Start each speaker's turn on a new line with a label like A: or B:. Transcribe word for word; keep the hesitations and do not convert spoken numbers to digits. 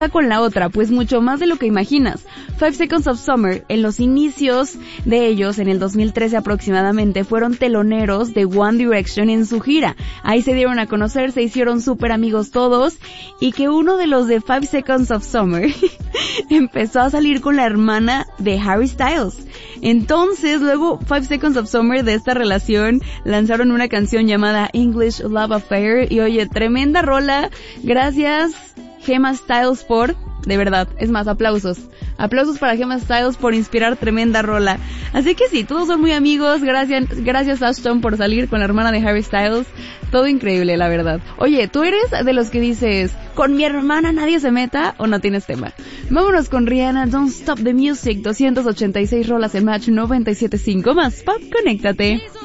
A: con la otra, pues mucho más de lo que imaginas. Five Seconds of Summer, en los inicios de ellos, en el dos mil trece aproximadamente, fueron teloneros de One Direction en su gira. Ahí se dieron a conocer, se hicieron súper amigos todos, y que uno de los de Five Seconds of Summer empezó a salir con la hermana de Harry Styles. Entonces, luego Five Seconds of Summer de esta relación lanzaron una canción llamada English Love Affair, y oye, tremenda rola. Gracias Gemma Styles por, de verdad, es más, aplausos. Aplausos para Gemma Styles por inspirar tremenda rola. Así que sí, todos son muy amigos. Gracias, gracias Ashton por salir con la hermana de Harry Styles. Todo increíble, la verdad. Oye, ¿tú eres de los que dices, con mi hermana nadie se meta, o no tienes tema? Vámonos con Rihanna, Don't Stop the Music, doscientas ochenta y seis rolas en Match noventa y siete punto cinco más pop, conéctate.